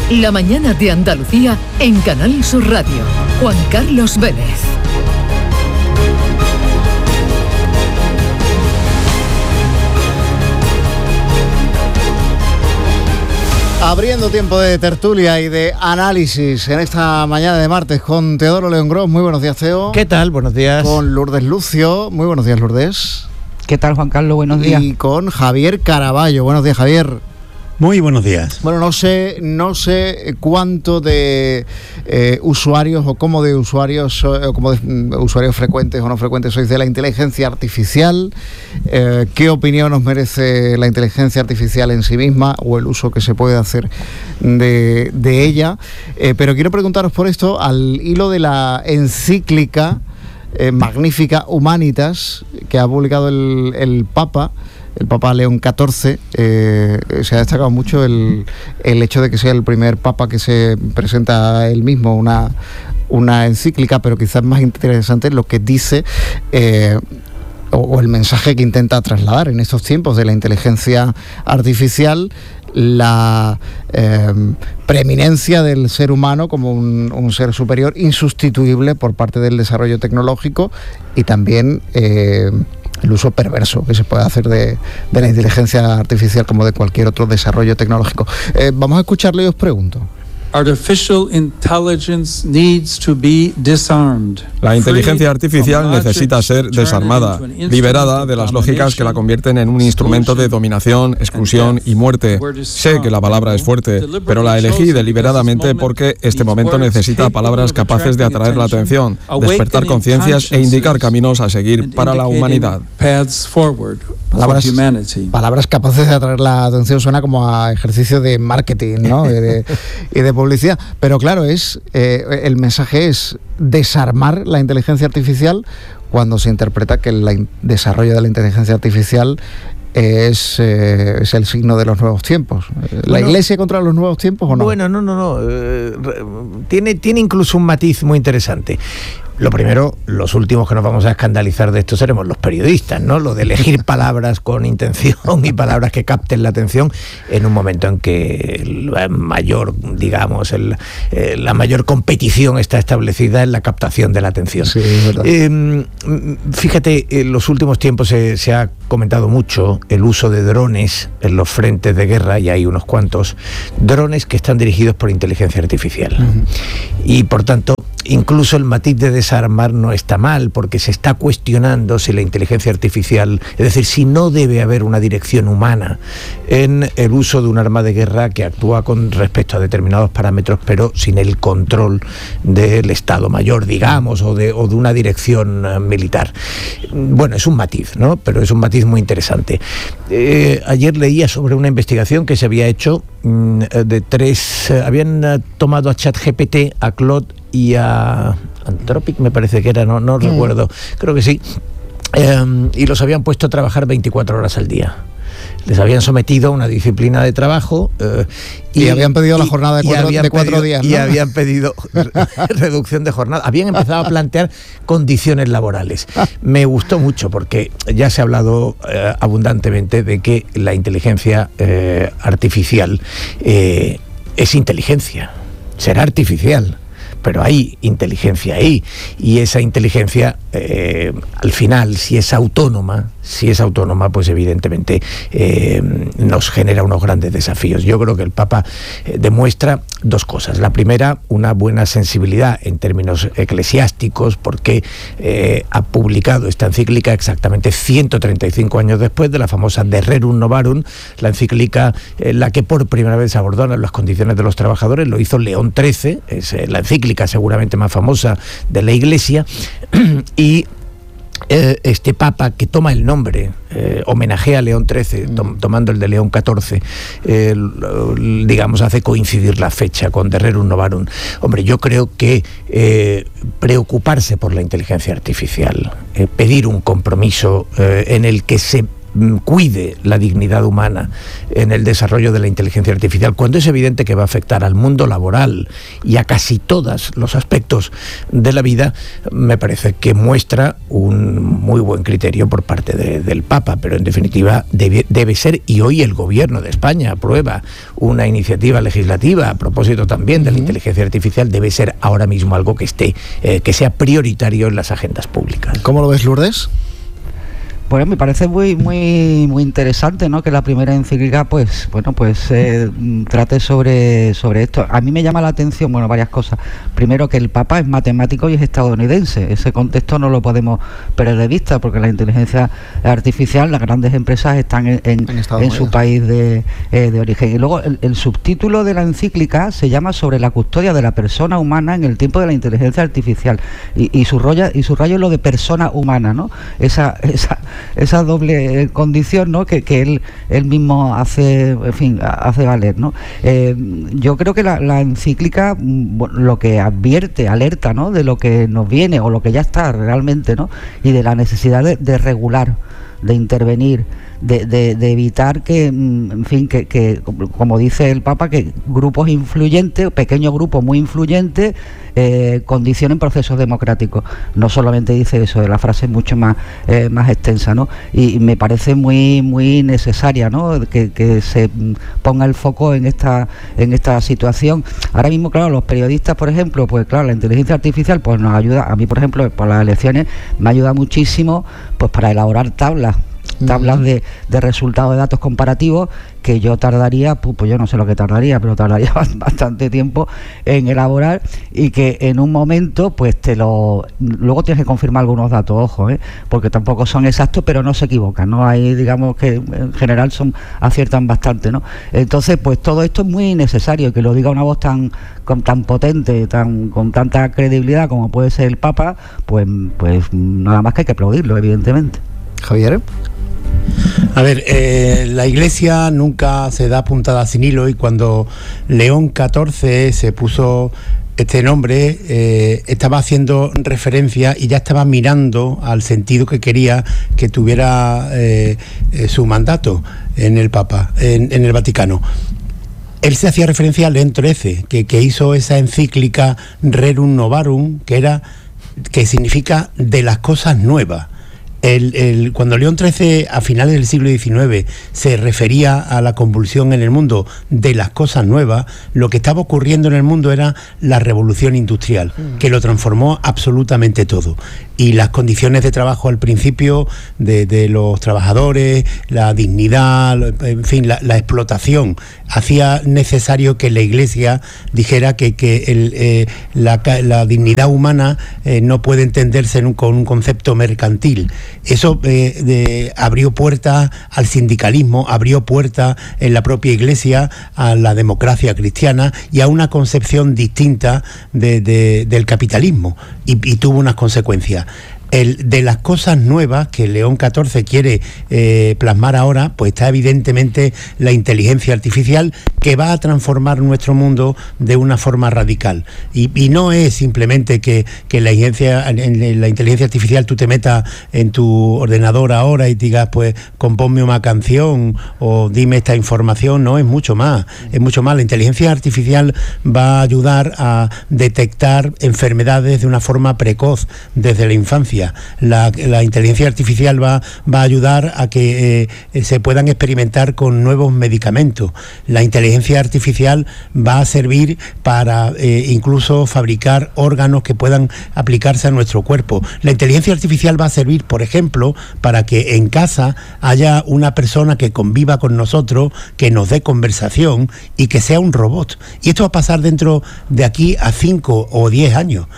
La mañana de Andalucía en Canal Sur Radio. Juan Carlos Vélez. Abriendo tiempo de tertulia y de análisis en esta mañana de martes con Teodoro León Gros. Muy buenos días, Teo. ¿Qué tal? Buenos días. Con Lourdes Lucio. Muy buenos días, Lourdes. ¿Qué tal, Juan Carlos? Buenos días. Y con Javier Caraballo. Buenos días, Javier. Muy buenos días. Bueno, no sé cuánto de usuarios o cómo de usuarios o como de usuarios frecuentes o no frecuentes sois de la inteligencia artificial. ¿Qué opinión os merece la inteligencia artificial en sí misma o el uso que se puede hacer de ella? Pero quiero preguntaros por esto al hilo de la encíclica magnífica Humanitas que ha publicado el Papa León XIV. Se ha destacado mucho el hecho de que sea el primer Papa que se presenta a él mismo una encíclica, pero quizás más interesante lo que dice o el mensaje que intenta trasladar en estos tiempos de la inteligencia artificial, la preeminencia del ser humano como un ser superior insustituible por parte del desarrollo tecnológico y también el uso perverso que se puede hacer de la inteligencia artificial como de cualquier otro desarrollo tecnológico. Vamos a escucharle y os pregunto. Artificial intelligence needs to be disarmed. La inteligencia artificial necesita ser desarmada, liberada de las lógicas que la convierten en un instrumento de dominación, exclusión y muerte. Sé que la palabra es fuerte, pero la elegí deliberadamente porque este momento necesita palabras capaces de atraer la atención, despertar conciencias e indicar caminos a seguir para la humanidad. Palabras capaces de atraer la atención suena como a ejercicio de marketing, ¿no? y de publicidad, pero claro, el mensaje es desarmar la inteligencia artificial cuando se interpreta que el desarrollo de la inteligencia artificial es el signo de los nuevos tiempos. ¿La Iglesia contra los nuevos tiempos o no? Bueno, no. Tiene incluso un matiz muy interesante. Lo primero, los últimos que nos vamos a escandalizar de esto seremos los periodistas, ¿no? Lo de elegir palabras con intención y palabras que capten la atención en un momento en que la mayor competición está establecida en la captación de la atención. Sí, es verdad. Fíjate, en los últimos tiempos se ha comentado mucho el uso de drones en los frentes de guerra, y hay unos cuantos drones que están dirigidos por inteligencia artificial. Uh-huh. Y por tanto, incluso el matiz de desarmar no está mal, porque se está cuestionando si la inteligencia artificial, es decir, si no debe haber una dirección humana en el uso de un arma de guerra que actúa con respecto a determinados parámetros, pero sin el control del Estado Mayor, digamos, o de una dirección militar. Bueno, es un matiz, ¿no? Pero es un matiz muy interesante. Ayer leía sobre una investigación que se había hecho de habían tomado a ChatGPT, a Claude y a Anthropic, me parece que era, no recuerdo, creo que sí, y los habían puesto a trabajar 24 horas al día. Les habían sometido a una disciplina de trabajo y habían pedido la jornada de 4 días, ¿no? Y habían pedido reducción de jornada. Habían empezado a plantear condiciones laborales. Me gustó mucho porque ya se ha hablado abundantemente de que la inteligencia artificial es inteligencia, será artificial, pero hay inteligencia ahí, y esa inteligencia al final, si es autónoma, pues evidentemente nos genera unos grandes desafíos. Yo creo que el Papa demuestra dos cosas. La primera, una buena sensibilidad en términos eclesiásticos, porque ha publicado esta encíclica exactamente 135 años después de la famosa De Rerum Novarum, la encíclica la que por primera vez abordaron las condiciones de los trabajadores. Lo hizo León XIII, es la encíclica seguramente más famosa de la Iglesia, y este Papa, que toma el nombre, homenajea a León XIII, tomando el de León XIV, digamos, hace coincidir la fecha con De Rerum Novarum. Hombre, yo creo que preocuparse por la inteligencia artificial, pedir un compromiso en el que se cuide la dignidad humana en el desarrollo de la inteligencia artificial, cuando es evidente que va a afectar al mundo laboral y a casi todos los aspectos de la vida, me parece que muestra un muy buen criterio por parte del Papa, pero en definitiva debe ser, y hoy el Gobierno de España aprueba una iniciativa legislativa a propósito también de la inteligencia artificial, debe ser ahora mismo algo que sea prioritario en las agendas públicas. ¿Cómo lo ves, Lourdes? Bueno, me parece muy interesante, ¿no?, que la primera encíclica trate sobre esto. A mí me llama la atención, varias cosas. Primero, que el Papa es matemático y es estadounidense. Ese contexto no lo podemos perder de vista, porque la inteligencia artificial, las grandes empresas están en su país de origen. Y luego el subtítulo de la encíclica se llama Sobre la custodia de la persona humana en el tiempo de la inteligencia artificial, y subraya lo de persona humana, ¿no? Esa doble condición, ¿no?, que él mismo hace valer, ¿no? Yo creo que la encíclica lo que advierte, alerta, ¿no?, de lo que nos viene o lo que ya está realmente, ¿no?, y de la necesidad de regular, de intervenir, de evitar que, como dice el Papa, que grupos influyentes, pequeños grupos muy influyentes, condicionen procesos democráticos. No solamente dice eso, la frase es mucho más extensa, ¿no? Y me parece muy necesaria, ¿no?, que se ponga el foco en esta situación. Ahora mismo, claro, los periodistas, por ejemplo, pues claro, la inteligencia artificial pues nos ayuda. A mí, por ejemplo, por las elecciones me ayuda muchísimo pues para elaborar tablas de resultados de datos comparativos, que yo tardaría, pues yo no sé lo que tardaría, pero tardaría bastante tiempo en elaborar, y que en un momento pues luego tienes que confirmar algunos datos, ojo, porque tampoco son exactos, pero no se equivocan, ¿no? Ahí, digamos que en general aciertan bastante, ¿no? Entonces, pues todo esto es muy necesario, que lo diga una voz tan potente, con tanta credibilidad como puede ser el Papa, pues nada más que hay que aplaudirlo, evidentemente. Javier. A ver, la Iglesia nunca se da puntada sin hilo, y cuando León XIV se puso este nombre, estaba haciendo referencia y ya estaba mirando al sentido que quería que tuviera su mandato en el Papa, en el Vaticano. Él se hacía referencia a León XIII, que hizo esa encíclica Rerum Novarum, que significa de las cosas nuevas. Cuando León XIII, a finales del siglo XIX, se refería a la convulsión en el mundo de las cosas nuevas, lo que estaba ocurriendo en el mundo era la revolución industrial, que lo transformó absolutamente todo. Y las condiciones de trabajo al principio de los trabajadores, la dignidad, en fin, la explotación, hacía necesario que la Iglesia dijera que la dignidad humana no puede entenderse con un concepto mercantil. Eso abrió puertas al sindicalismo, abrió puertas en la propia Iglesia a la democracia cristiana y a una concepción distinta del capitalismo, y tuvo unas consecuencias. De las cosas nuevas que León XIV quiere plasmar ahora, pues está evidentemente la inteligencia artificial, que va a transformar nuestro mundo de una forma radical. Y no es simplemente que en la inteligencia artificial tú te metas en tu ordenador ahora y digas, pues compónme una canción o dime esta información. No, es mucho más. Es mucho más. La inteligencia artificial va a ayudar a detectar enfermedades de una forma precoz desde la infancia. La inteligencia artificial va a ayudar a que se puedan experimentar con nuevos medicamentos. La inteligencia artificial va a servir para incluso fabricar órganos que puedan aplicarse a nuestro cuerpo. La inteligencia artificial va a servir, por ejemplo, para que en casa haya una persona que conviva con nosotros, que nos dé conversación y que sea un robot. Y esto va a pasar dentro de aquí a 5 o 10 años.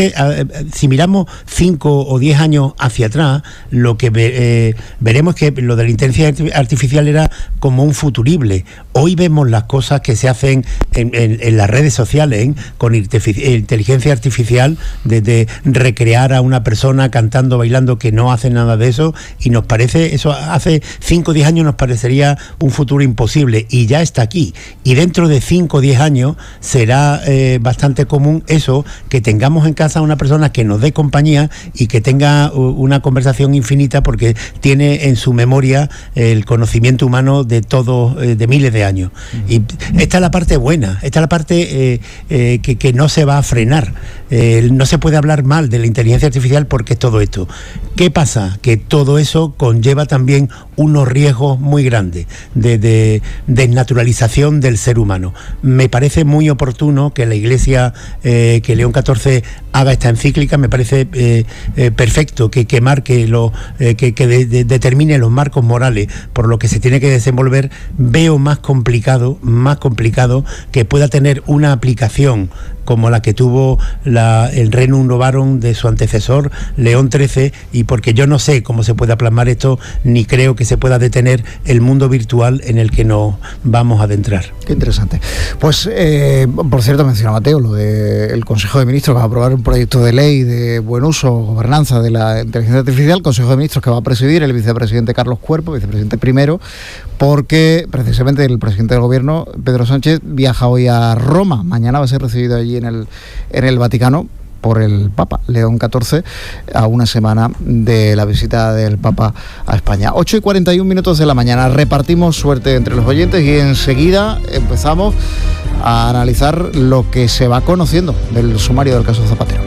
Si miramos 5 o 10 años hacia atrás, lo que veremos es que lo de la inteligencia artificial era como un futurible. Hoy vemos las cosas que se hacen en las redes sociales, con inteligencia artificial, de recrear a una persona cantando, bailando, que no hace nada de eso, y nos parece, eso hace 5 o 10 años nos parecería un futuro imposible, y ya está aquí. Y dentro de 5 o 10 años será bastante común eso, que tengamos en casa una persona que nos dé compañía y que tenga una conversación infinita, porque tiene en su memoria el conocimiento humano de todos, de miles de años. Y esta es la parte buena, esta es la parte que no se va a frenar. No se puede hablar mal de la inteligencia artificial porque es todo esto. ¿Qué pasa? Que todo eso conlleva también unos riesgos muy grandes de desnaturalización del ser humano. Me parece muy oportuno que la Iglesia, que León XIV haga esta encíclica, me parece perfecto que marque que determine los marcos morales por lo que se tiene que desenvolver. Veo más complicado que pueda tener una aplicación como la que tuvo el Renum Novarum de su antecesor León XIII, y porque yo no sé cómo se pueda plasmar esto, ni creo que se pueda detener el mundo virtual en el que nos vamos a adentrar. Qué interesante. Pues, por cierto, menciona Mateo lo del Consejo de Ministros, que va a aprobar un proyecto de ley de buen uso o gobernanza de la inteligencia artificial, Consejo de Ministros que va a presidir el vicepresidente Carlos Cuerpo, vicepresidente primero, porque precisamente el presidente del gobierno, Pedro Sánchez, viaja hoy a Roma. Mañana va a ser recibido allí en el Vaticano por el Papa León XIV, a una semana de la visita del Papa a España. 8:41 de la mañana. Repartimos suerte entre los oyentes y enseguida empezamos a analizar lo que se va conociendo del sumario del caso Zapatero.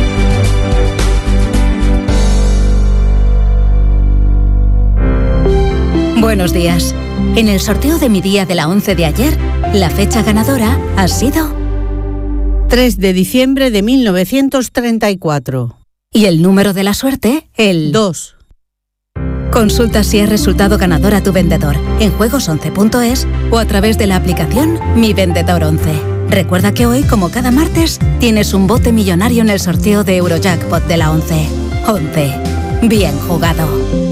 Buenos días. En el sorteo de mi día de la 11 de ayer, la fecha ganadora ha sido 3 de diciembre de 1934. Y el número de la suerte, el 2. Consulta si es resultado ganador a tu vendedor en juegos11.es o a través de la aplicación Mi Vendedor 11. Recuerda que hoy, como cada martes, tienes un bote millonario en el sorteo de Eurojackpot de la 11. 11. Bien jugado.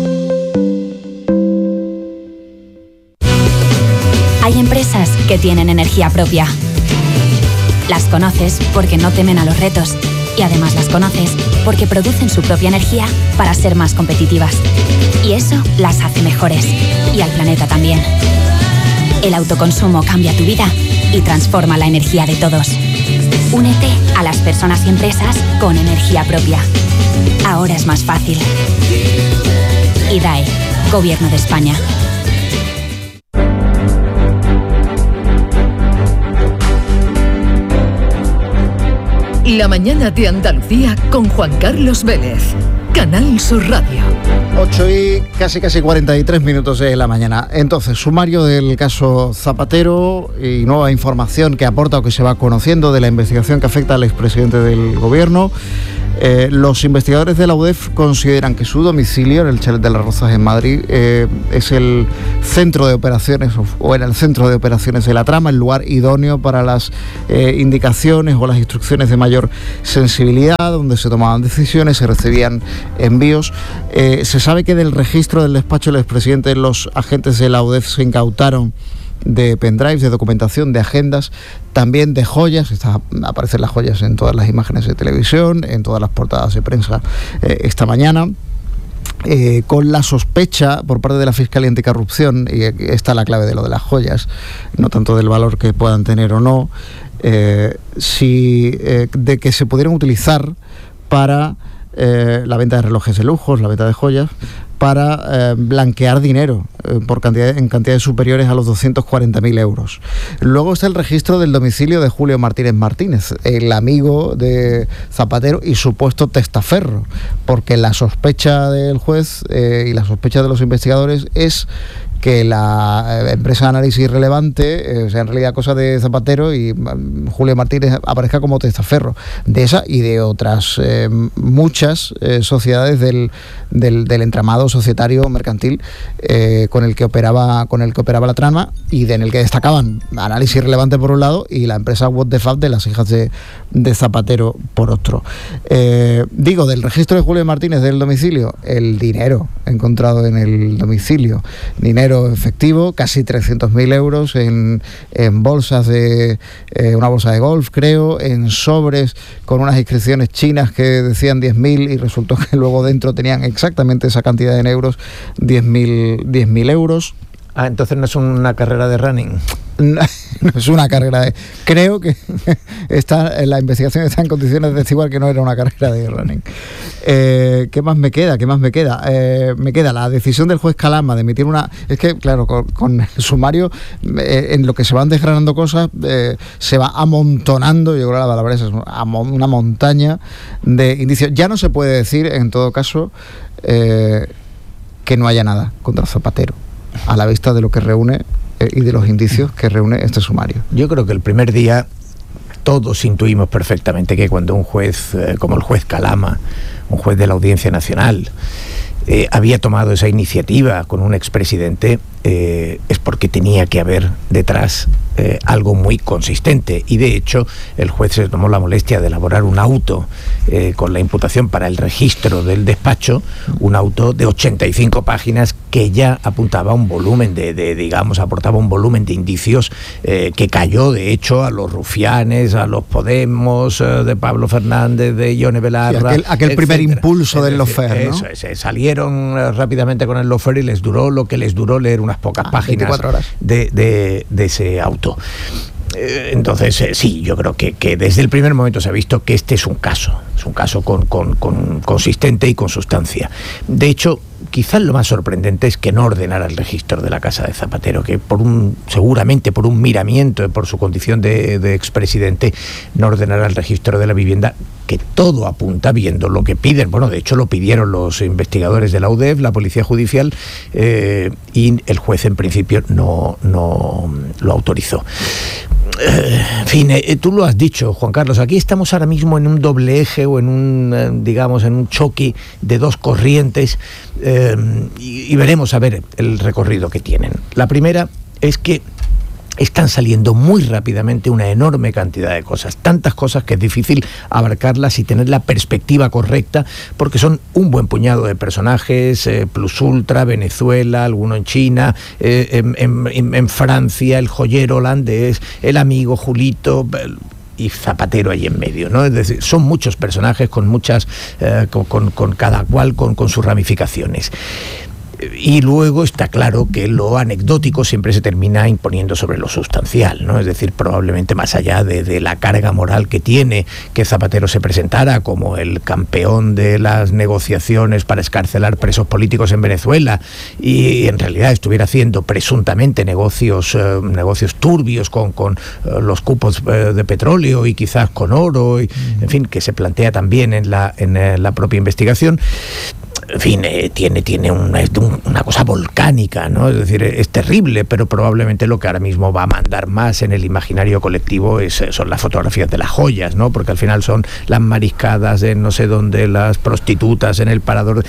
Hay empresas que tienen energía propia. Las conoces porque no temen a los retos y además las conoces porque producen su propia energía para ser más competitivas. Y eso las hace mejores y al planeta también. El autoconsumo cambia tu vida y transforma la energía de todos. Únete a las personas y empresas con energía propia. Ahora es más fácil. IDAE, Gobierno de España. La mañana de Andalucía con Juan Carlos Vélez. Canal Sur Radio. 8 y casi 43 minutos de la mañana. Entonces, sumario del caso Zapatero y nueva información que aporta o que se va conociendo de la investigación que afecta al expresidente del gobierno. Los investigadores de la UDEF consideran que su domicilio, en el Chalet de las Rozas en Madrid, es el centro de operaciones o era el centro de operaciones de la trama, el lugar idóneo para las indicaciones o las instrucciones de mayor sensibilidad, donde se tomaban decisiones, se recibían envíos. Se sabe que del registro del despacho del expresidente, los agentes de la UDEF se incautaron de pendrives, de documentación, de agendas, también de joyas. Aparecen las joyas en todas las imágenes de televisión, en todas las portadas de prensa esta mañana. Con la sospecha por parte de la Fiscalía Anticorrupción, y está la clave de lo de las joyas, no tanto del valor que puedan tener o no, de que se pudieran utilizar para la venta de relojes de lujos, la venta de joyas, para blanquear dinero en cantidades superiores a los 240.000 euros. Luego está el registro del domicilio de Julio Martínez, el amigo de Zapatero y supuesto testaferro, porque la sospecha del juez y la sospecha de los investigadores es que la empresa de análisis relevante sea en realidad cosa de Zapatero y Julio Martínez aparezca como testaferro de esa y de otras muchas sociedades del entramado societario mercantil con el que operaba la trama y en el que destacaban análisis relevante por un lado y la empresa What the Fuck de las hijas de Zapatero por otro. Del registro de Julio Martínez del domicilio, el dinero encontrado en el domicilio, dinero dinero efectivo, casi 300.000 euros en bolsas de una bolsa de golf, creo, en sobres con unas inscripciones chinas que decían 10.000 y resultó que luego dentro tenían exactamente esa cantidad en euros, 10.000 euros. Entonces no es una carrera de running. No es una carrera de... Creo que la investigación está en condiciones de testiguar que no era una carrera de running. ¿Qué más me queda? Me queda la decisión del juez Calama de emitir una... Es que, claro, con el sumario, en lo que se van desgranando cosas, se va amontonando, yo creo que la palabra es una montaña de indicios. Ya no se puede decir, en todo caso, que no haya nada contra Zapatero, a la vista de lo que reúne y de los indicios que reúne este sumario. Yo creo que el primer día todos intuimos perfectamente que cuando un juez como el juez Calama, un juez de la Audiencia Nacional, había tomado esa iniciativa con un expresidente, es porque tenía que haber detrás algo muy consistente, y de hecho el juez se tomó la molestia de elaborar un auto con la imputación para el registro del despacho, un auto de 85 páginas que ya apuntaba un volumen aportaba un volumen de indicios que cayó de hecho a los rufianes, a los Podemos, de Pablo Fernández, de Ione Belarra, aquel primer impulso del lawfare, ¿no? Eso es, salieron rápidamente con el lawfare y les duró lo que les duró leer unas pocas páginas de ese auto. Entonces, sí, yo creo que desde el primer momento se ha visto que este es un caso consistente y con sustancia. De hecho, quizás lo más sorprendente es que no ordenara el registro de la casa de Zapatero, que seguramente por un miramiento, por su condición de expresidente, no ordenara el registro de la vivienda, que todo apunta, viendo lo que piden. Bueno, de hecho lo pidieron los investigadores de la UDEF, la Policía Judicial, y el juez en principio no lo autorizó. En fin, tú lo has dicho, Juan Carlos, aquí estamos ahora mismo en un doble eje o en un choque de dos corrientes, y veremos a ver el recorrido que tienen. La primera es que están saliendo muy rápidamente una enorme cantidad de cosas, tantas cosas que es difícil abarcarlas y tener la perspectiva correcta, porque son un buen puñado de personajes, Plus Ultra, Venezuela, alguno en China, en Francia, el joyero holandés, el amigo Julito y Zapatero ahí en medio, ¿no? Es decir, son muchos personajes con muchas, con cada cual con sus ramificaciones. Y luego está claro que lo anecdótico siempre se termina imponiendo sobre lo sustancial, ¿no? Es decir, probablemente más allá de la carga moral que tiene que Zapatero se presentara como el campeón de las negociaciones para excarcelar presos políticos en Venezuela, y en realidad estuviera haciendo presuntamente negocios turbios con los cupos de petróleo y quizás con oro, y, en fin, que se plantea también en la propia investigación. En fin, tiene una cosa volcánica, ¿no? Es decir, es terrible, pero probablemente lo que ahora mismo va a mandar más en el imaginario colectivo son las fotografías de las joyas, ¿no? Porque al final son las mariscadas en no sé dónde, las prostitutas en el parador,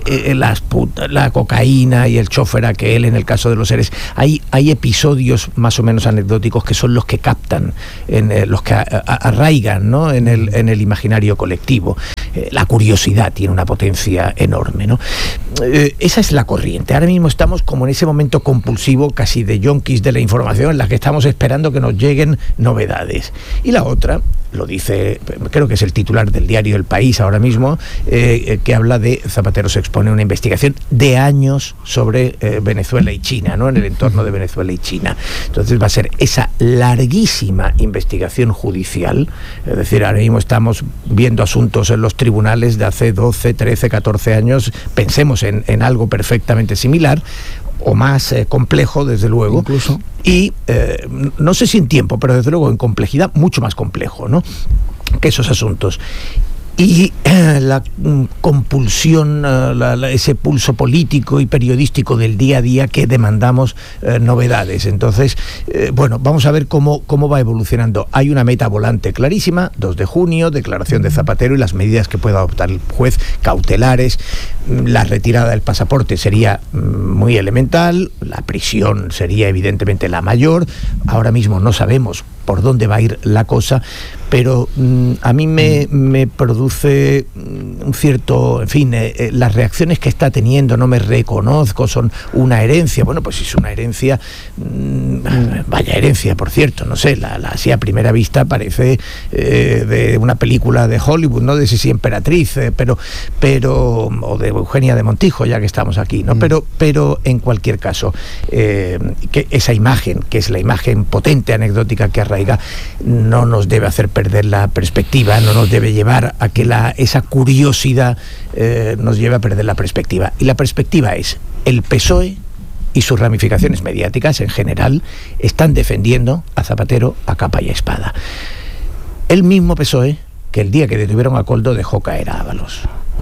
la cocaína y el chofer aquel en el caso de los seres. Hay episodios más o menos anecdóticos que son los que captan, los que arraigan, ¿no? en el imaginario colectivo. La curiosidad tiene una potencia enorme, ¿no? Esa es la corriente. Ahora mismo estamos como en ese momento compulsivo, casi de yonkis de la información, en la que estamos esperando que nos lleguen novedades. Y la otra, lo dice, creo que es el titular del diario El País ahora mismo, que habla de Zapatero se expone a una investigación de años sobre Venezuela y China, ¿no? En el entorno de Venezuela y China. Entonces va a ser esa larguísima investigación judicial, es decir, ahora mismo estamos viendo asuntos en los tribunales de hace 12, 13, 14 años, pensemos en algo perfectamente similar, o más complejo, desde luego, incluso, y no sé si en tiempo, pero desde luego en complejidad mucho más complejo, ¿no?, que esos asuntos. Y la compulsión, ese pulso político y periodístico del día a día que demandamos novedades. Entonces, bueno, vamos a ver cómo va evolucionando. Hay una meta volante clarísima, 2 de junio, declaración de Zapatero y las medidas que pueda adoptar el juez, cautelares. La retirada del pasaporte sería muy elemental, la prisión sería evidentemente la mayor. Ahora mismo no sabemos por dónde va a ir la cosa, pero a mí me produce un cierto, en fin, las reacciones que está teniendo, no me reconozco, son una herencia. Bueno, pues si es una herencia, vaya herencia, por cierto, no sé, así a primera vista parece de una película de Hollywood, no de Sisi Emperatriz, pero o de Eugenia de Montijo, ya que estamos aquí, ¿no? Pero en cualquier caso, que esa imagen, que es la imagen potente, anecdótica que arraiga, no nos debe hacer perder la perspectiva, no nos debe llevar a que esa curiosidad nos lleve a perder la perspectiva. Y la perspectiva es: el PSOE y sus ramificaciones mediáticas en general están defendiendo a Zapatero a capa y espada. El mismo PSOE que el día que detuvieron a Koldo dejó caer a Ábalos.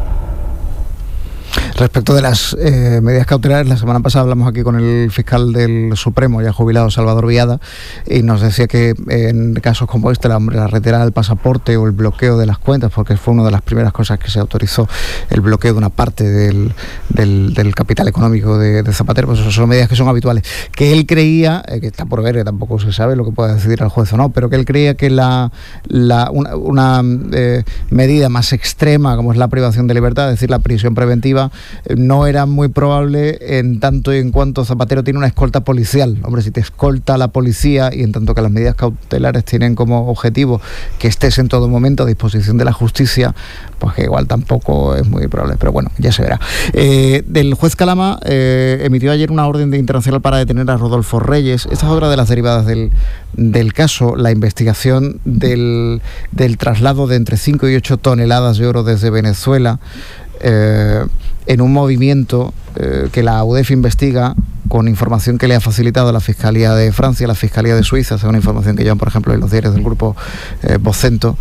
Respecto de las medidas cautelares, la semana pasada hablamos aquí con el fiscal del Supremo, ya jubilado, Salvador Viada, y nos decía que en casos como este, la retirada del pasaporte o el bloqueo de las cuentas, porque fue una de las primeras cosas que se autorizó, el bloqueo de una parte del capital económico de Zapatero, pues son medidas que son habituales. Que él creía, que está por ver, que tampoco se sabe lo que pueda decidir el juez o no, pero que él creía que una medida más extrema, como es la privación de libertad, es decir, la prisión preventiva, no era muy probable en tanto y en cuanto Zapatero tiene una escolta policial. Hombre, si te escolta la policía y en tanto que las medidas cautelares tienen como objetivo que estés en todo momento a disposición de la justicia, pues que igual tampoco es muy probable, pero bueno, ya se verá. Del juez Calama emitió ayer una orden internacional para detener a Rodolfo Reyes. Esta es otra de las derivadas del caso, la investigación del traslado de entre 5 y 8 toneladas de oro desde Venezuela, en un movimiento que la UDEF investiga con información que le ha facilitado la Fiscalía de Francia, la Fiscalía de Suiza, según información que llevan, por ejemplo, en los diarios del grupo Vocento,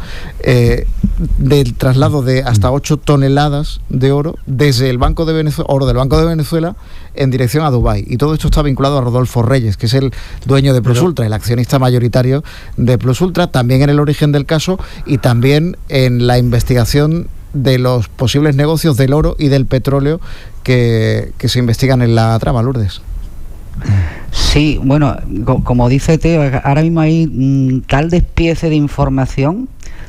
del traslado de hasta 8 toneladas de oro desde el Banco de Venezuela, oro del Banco de Venezuela, en dirección a Dubái. Y todo esto está vinculado a Rodolfo Reyes, que es el dueño de Plus Ultra, el accionista mayoritario de Plus Ultra, también en el origen del caso y también en la investigación de los posibles negocios del oro y del petróleo que se investigan en la trama, Lourdes. Sí, bueno, como dice Teo, ahora mismo hay tal despiece de información,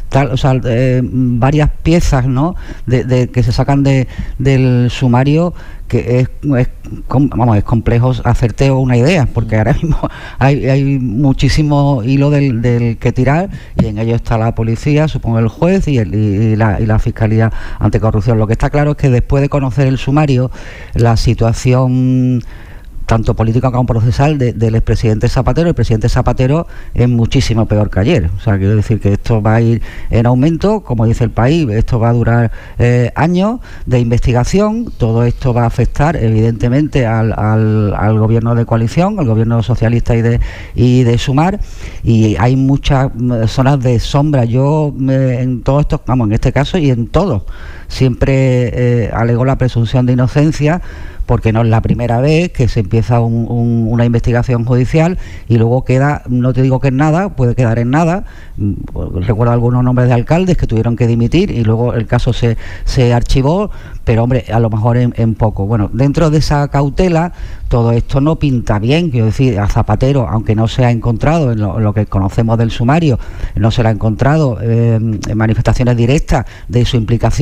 varias piezas, ¿no?, de que se sacan del sumario, que es complejo hacerte una idea, porque ahora mismo hay muchísimo hilo del que tirar, y en ello está la policía, supongo el juez y la Fiscalía Anticorrupción. Lo que está claro es que después de conocer el sumario, la situación tanto política como procesal del expresidente Zapatero, el presidente Zapatero es muchísimo peor que ayer. O sea, quiero decir que esto va a ir en aumento, como dice El País, esto va a durar años de investigación. Todo esto va a afectar evidentemente al gobierno de coalición, al gobierno socialista y de Sumar, y hay muchas zonas de sombra. Yo en todo esto, en este caso y en todos, siempre alego la presunción de inocencia, porque no es la primera vez que se empieza una investigación judicial y luego queda, no te digo que en nada, puede quedar en nada. Recuerdo algunos nombres de alcaldes que tuvieron que dimitir y luego el caso se archivó, pero hombre, a lo mejor en poco. Bueno, dentro de esa cautela, todo esto no pinta bien. Quiero decir, a Zapatero, aunque no se ha encontrado en lo que conocemos del sumario, no se le ha encontrado en manifestaciones directas de su implicación